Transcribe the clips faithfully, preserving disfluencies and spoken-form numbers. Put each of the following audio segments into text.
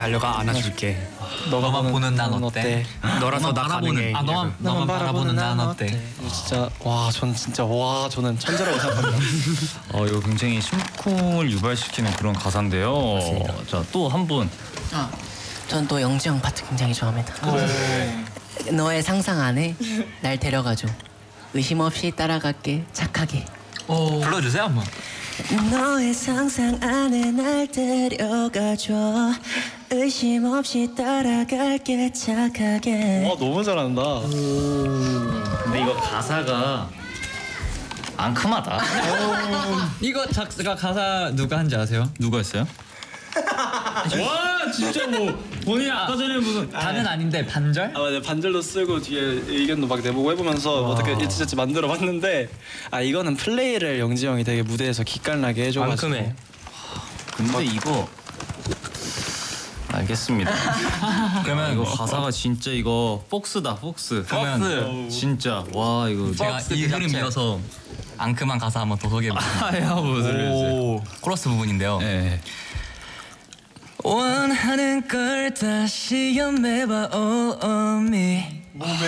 달려가 안아줄게. 너만 보는 난 어때? 너라서 나 가능해. 아 너만 너만 바라보는 난 어때? 진짜 와 저는 진짜 와 저는 천재라고 생각합니다. 어 이거 굉장히 심쿵을 유발시키는 그런 가사인데요. 자 또 한 분. 아, 전 또 영지 형 파트 굉장히 좋아합니다. 너의 상상 안에 날 데려가줘. 의심 없이 따라갈게 착하게. 오. 불러주세요 한번. 너의 상상 안에 날 데려가줘. 의심 없이 따라갈게 착하게. 와 너무 잘한다. 근데 이거 가사가 앙큼하다. 이거 작가 가사 누가 한지 아세요? 누가 했어요? 와 진짜 뭐 본인 아까 전에 무슨 다는 아닌데 반절? 아 맞아 반절도 쓰고 뒤에 의견도 막 내보고 해보면서 어떻게 일찌감치 만들어봤는데 아 이거는 플레이를 영지 형이 되게 무대에서 기깔나게 해줘가지고. 앙큼해. 근데 이거 알겠습니다. 그러면 이거 가사가 진짜 이거 폭스다 폭스. 그러면 진짜 와 이거 제가 이 흐름 이어서 앙큼한 가사 한번 더 소개해볼게요. 아야 뭐 들려주세요. 코러스 부분인데요. 네. 원하는 걸 다 시험해봐 all on me.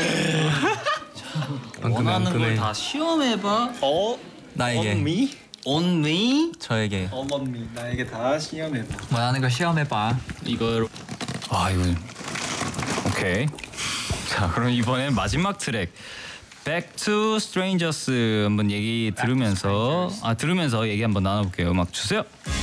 원하는 걸 다 시험해봐. 어? 나에게 On me? On me? 저에게 On me 나에게 다 시험해봐. 원하는 걸 시험해봐. 이걸 아 이거 오케이. 자 그럼 이번엔 마지막 트랙 Back to Strangers 한번 얘기 들으면서 아 들으면서 얘기 한번 나눠볼게요. 음악 주세요.